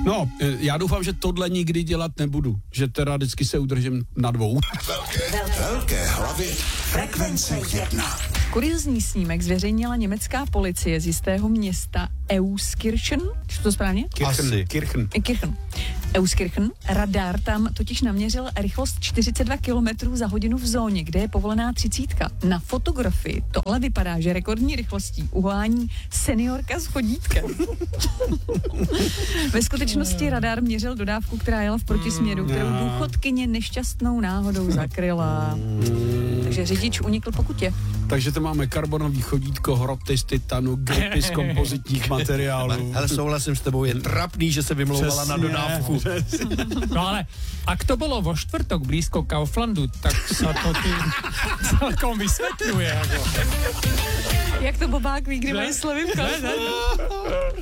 No, já doufám, že tohle nikdy dělat nebudu. Že teda vždycky se udržím na 2. Velké hlavy frekvence 1. Kuriozní snímek zveřejnila německá policie z jistého města Euskirchen. To správně? Kirchen. Euskirchen. Radar tam totiž naměřil rychlost 42 km za hodinu v zóně, kde je povolená 30. Na fotografii to ale vypadá, že rekordní rychlostí uhání seniorka s chodítkem. Ve skutečnosti radar měřil dodávku, která jela v protisměru, kterou důchodkyně nešťastnou náhodou zakryla. Takže řidič unikl pokutě. Takže to máme karbonový chodítko, hroty z titanu, gripy z kompozitních materiálů. Ale souhlasím s tebou, je trapný, že se vymlouvala na dodávku. No ale, ak to bolo vo štvrtok blízko Kauflandu, tak sa to tým celkom vysvetľuje. Jak to Bobák ví, kdy mají slevy v Kauflandu.